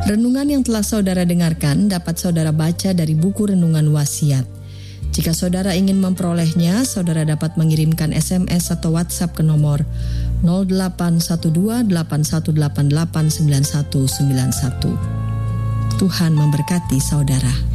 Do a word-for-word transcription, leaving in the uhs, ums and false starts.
Renungan yang telah saudara dengarkan dapat saudara baca dari buku Renungan Wasiat. Jika saudara ingin memperolehnya, saudara dapat mengirimkan S M S atau WhatsApp ke nomor nol delapan satu dua delapan satu delapan delapan sembilan satu sembilan satu. Tuhan memberkati saudara.